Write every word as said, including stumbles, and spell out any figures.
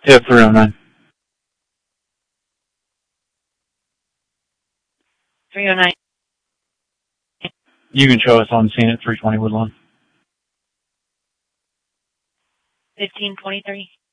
Yeah, three oh nine. three oh nine. You can show us on scene at three twenty Woodlawn. fifteen twenty-three.